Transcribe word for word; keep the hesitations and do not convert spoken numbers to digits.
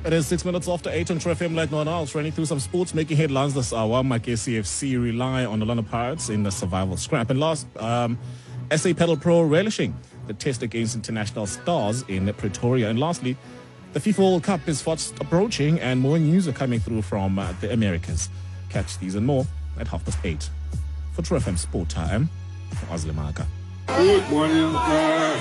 It is six minutes after eight on True F M. Like no one else, running through some sports making headlines this hour. Mike C F C rely on the Orlando Pirates in the survival scrap. And last, um, S A Paddle Pro relishing the test against international stars in Pretoria. And lastly, the FIFA World Cup is fast approaching and more news are coming through from uh, the Americas. Catch these and more at half past eight. For True F M Sport Time, Ozlemaka. Good morning, guys.